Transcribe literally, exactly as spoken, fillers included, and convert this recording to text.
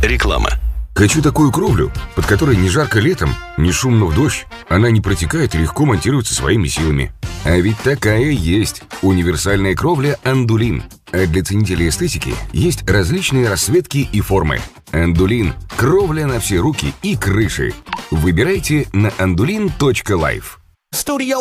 Реклама. Хочу такую кровлю, под которой не жарко летом, не шумно в дождь. Она не протекает и легко монтируется своими силами. А ведь такая есть. Универсальная кровля «Андулин». А для ценителей эстетики есть различные расцветки и формы. «Андулин» – кровля на все руки и крыши. Выбирайте на андулин точка лайф. Студио